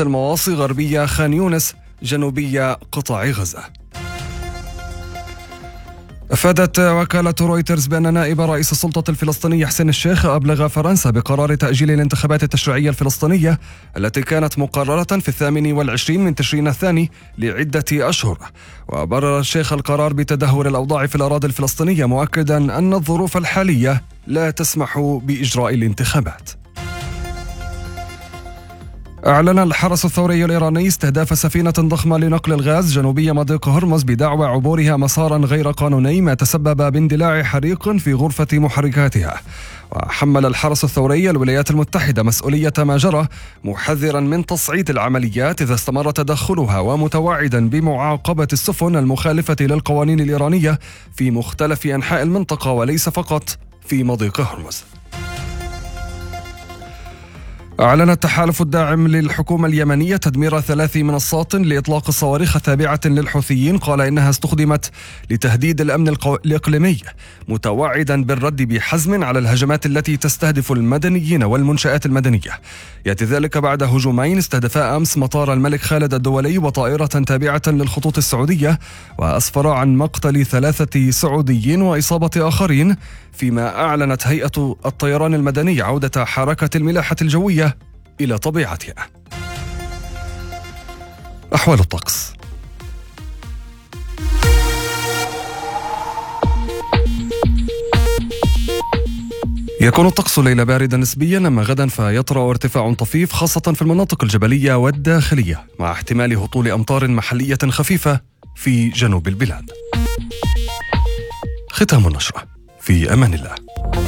المواصي غربية خان يونس جنوبية قطاع غزة. أفادت وكالة رويترز بأن نائب رئيس السلطة الفلسطينية حسين الشيخ أبلغ فرنسا بقرار تأجيل الانتخابات التشريعية الفلسطينية التي كانت مقررة في 28 من تشرين الثاني لعدة أشهر. وبرر الشيخ القرار بتدهور الأوضاع في الأراضي الفلسطينية، مؤكدا أن الظروف الحالية لا تسمح بإجراء الانتخابات. أعلن الحرس الثوري الإيراني استهداف سفينة ضخمة لنقل الغاز جنوبي مضيق هرمز بدعوى عبورها مسارا غير قانوني، ما تسبب باندلاع حريق في غرفة محركاتها. وحمل الحرس الثوري الولايات المتحدة مسؤولية ما جرى، محذرا من تصعيد العمليات إذا استمر تدخلها، ومتوعدا بمعاقبة السفن المخالفة للقوانين الإيرانية في مختلف أنحاء المنطقة وليس فقط في مضيق هرمز. أعلن التحالف الداعم للحكومة اليمنية تدمير 3 منصات لإطلاق الصواريخ التابعة للحوثيين، قال إنها استخدمت لتهديد الأمن الإقليمي، متوعدا بالرد بحزم على الهجمات التي تستهدف المدنيين والمنشآت المدنية. يأتي ذلك بعد هجومين استهدفا أمس مطار الملك خالد الدولي وطائرة تابعة للخطوط السعودية، وأسفر عن مقتل 3 سعوديين وإصابة آخرين، فيما أعلنت هيئة الطيران المدني عودة حركة الملاحة الجوية إلى طبيعتها. أحوال الطقس. يكون الطقس ليلة باردة نسبيا، أما غدا فيطرأ ارتفاع طفيف خاصة في المناطق الجبلية والداخلية، مع احتمال هطول أمطار محلية خفيفة في جنوب البلاد. ختام النشرة، في أمان الله.